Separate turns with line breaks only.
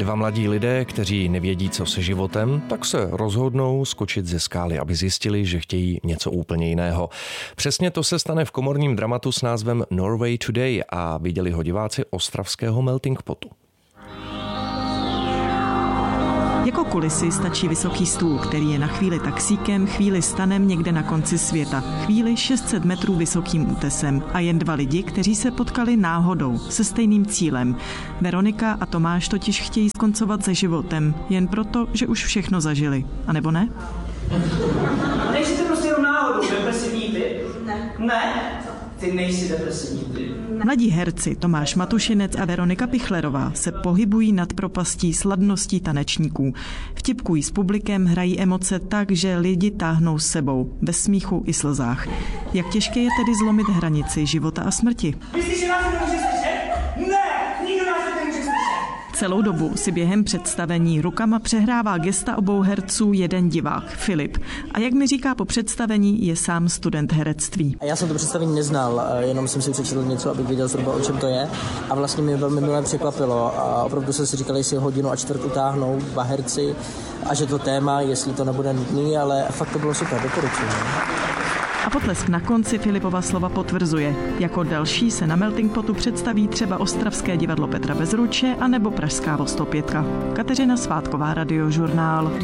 Dva mladí lidé, kteří nevědí, co se životem, tak se rozhodnou skočit ze skály, aby zjistili, že chtějí něco úplně jiného. Přesně to se stane v komorním dramatu s názvem Norway Today a viděli ho diváci ostravského Melting Potu.
Jako kulisy stačí vysoký stůl, který je na chvíli taxíkem, chvíli stanem někde na konci světa, chvíli 600 metrů vysokým útesem a jen dva lidi, kteří se potkali náhodou se stejným cílem. Veronika a Tomáš totiž chtějí skoncovat se životem, jen proto, že už všechno zažili. A nebo ne?
Nejsi to prostě jenom náhodou, depresivní typ? Ne? Ty nejsi depresivní typ.
Mladí herci Tomáš Matušinec a Veronika Pichlerová se pohybují nad propastí sladností tanečníků. Vtipkují s publikem, hrají emoce tak, že lidi táhnou s sebou, bez smíchu i slzách. Jak těžké je tedy zlomit hranici života a smrti?
Myslíš, že nás nemůže slyšet? Ne, nikdo nás nemůže slyšet.
Celou dobu si během představení rukama přehrává gesta obou herců jeden divák, Filip. A jak mi říká po představení, je sám student herectví.
Já jsem to představení neznal, jenom jsem si přečetl něco, abych věděl zhruba, o čem to je. A vlastně mě velmi milé překvapilo. A opravdu jsem si říkal, jestli hodinu a čtvrt utáhnou dva herci a že to téma, jestli to nebude nutný, ale fakt to bylo super, doporučuji.
A potlesk na konci Filipova slova potvrzuje. Jako další se na Melting Potu představí třeba Ostravské divadlo Petra Bezruče anebo Pražská Vostopětka. Kateřina Svátková, Radiožurnál.